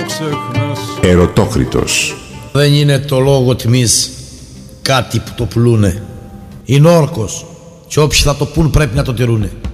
ξεχνάς. Ερωτόκριτος. Δεν είναι το λόγο τιμής κάτι που το πουλούνε. Είναι όρκος και όποιοι θα το πουν πρέπει να το τηρούνε.